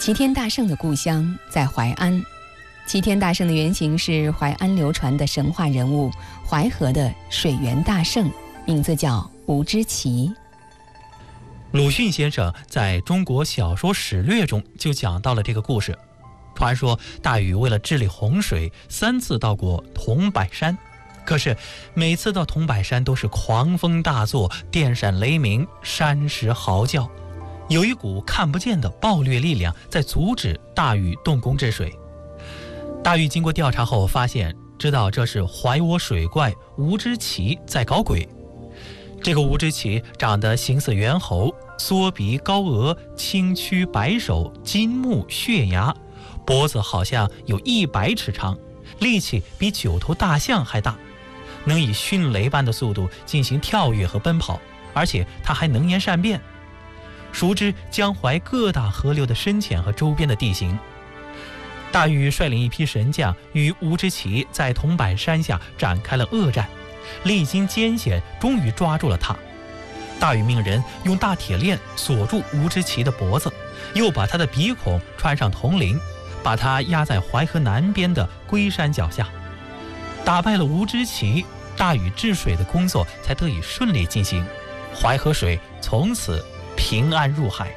齐天大圣的故乡在淮安。齐天大圣的原型是淮安流传的神话人物淮河的水源大圣，名字叫吴之奇。 鲁迅先生在中国小说史略中就讲到了这个故事。传说大禹为了治理洪水，3次到过桐柏山，可是每次到桐柏山都是狂风大作，电闪雷鸣，山石嚎叫，有一股看不见的暴虐力量在阻止大禹动工治水。大禹经过调查后发现，知道这是怀我水怪吴之奇在搞鬼。这个吴之奇长得形似猿猴，缩鼻高额，青躯白首，金目血牙，脖子好像有100尺长，力气比9头大象还大，能以迅雷般的速度进行跳跃和奔跑，而且他还能言善辩，熟知江淮各大河流的深浅和周边的地形。大禹率领一批神将与吴之奇在桐柏山下展开了恶战，历经艰险，终于抓住了他。大禹命人用大铁链锁住吴之奇的脖子，又把他的鼻孔穿上铜铃，把他压在淮河南边的龟山脚下。打败了吴之奇，大禹治水的工作才得以顺利进行，淮河水从此平安入海。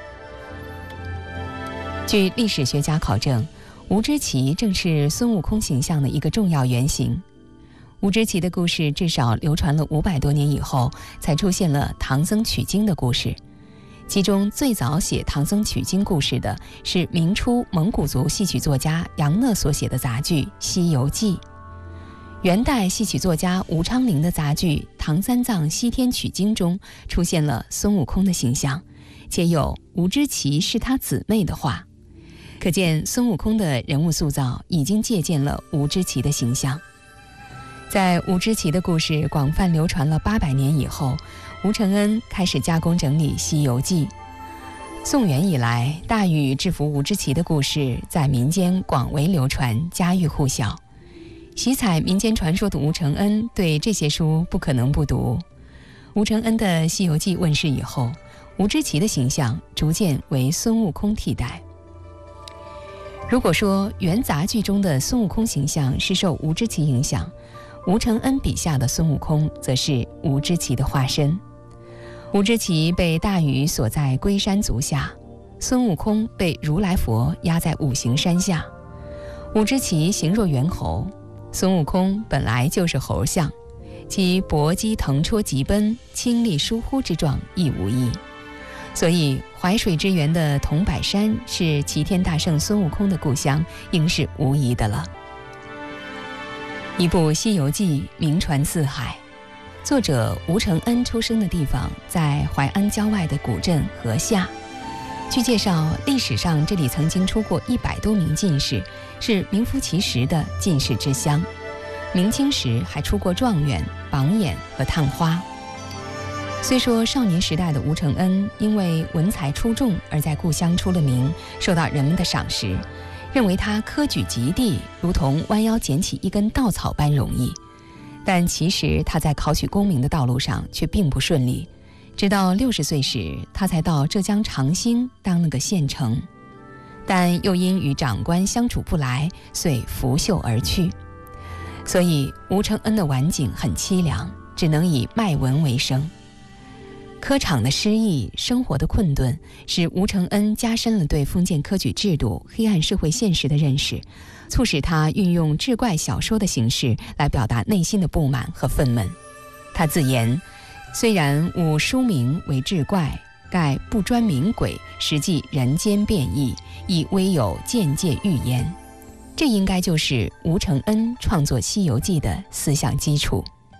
据历史学家考证，吴之奇正是孙悟空形象的一个重要原型。吴之奇的故事至少流传了500多年以后，才出现了唐僧取经的故事。其中最早写唐僧取经故事的是明初蒙古族戏曲作家杨讷所写的杂剧《西游记》。元代戏曲作家吴昌龄的杂剧《唐三藏西天取经》中出现了孙悟空的形象，且有吴之奇是他姊妹的话。可见孙悟空的人物塑造已经借鉴了吴之奇的形象。在吴之奇的故事广泛流传了800年以后，吴承恩开始加工整理《西游记》。宋元以来，大禹制服吴之奇的故事在民间广为流传，家喻户晓。喜采民间传说的吴承恩对这些书不可能不读。吴承恩的《西游记》问世以后，吴之奇的形象逐渐为孙悟空替代。如果说元杂剧中的孙悟空形象是受吴之奇影响，吴承恩笔下的孙悟空则是吴之奇的化身。吴之奇被大禹锁在龟山足下，孙悟空被如来佛压在五行山下。吴之奇形若猿猴，孙悟空本来就是猴相，其搏击腾戳疾奔，倾力疏忽之状亦无异。所以淮水之源的桐柏山是齐天大圣孙悟空的故乡，应是无疑的了。一部《西游记》名传四海，作者吴承恩出生的地方在淮安郊外的古镇河下。据介绍，历史上这里曾经出过100多名进士，是名副其实的进士之乡。明清时还出过状元、榜眼和探花。虽说少年时代的吴承恩因为文才出众而在故乡出了名，受到人们的赏识，认为他科举及第，如同弯腰捡起一根稻草般容易。但其实他在考取功名的道路上却并不顺利，直到60岁时，他才到浙江长兴当了个县丞，但又因与长官相处不来，遂拂袖而去。所以吴承恩的晚景很凄凉，只能以卖文为生。科场的失意，生活的困顿，使吴承恩加深了对封建科举制度、黑暗社会现实的认识，促使他运用志怪小说的形式来表达内心的不满和愤懑。他自言：虽然吾书名为志怪，盖不专名鬼，实际人间变异，亦微有见界预言。这应该就是吴承恩创作《西游记》的思想基础。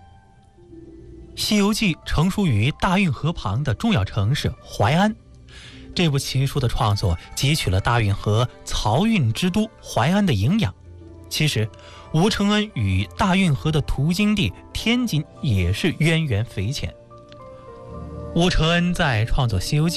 《西游记》成书于大运河旁的重要城市淮安。这部奇书的创作汲取了大运河漕运之都淮安的营养。其实，吴承恩与大运河的途经地天津也是渊源匪浅。吴承恩在创作《西游记》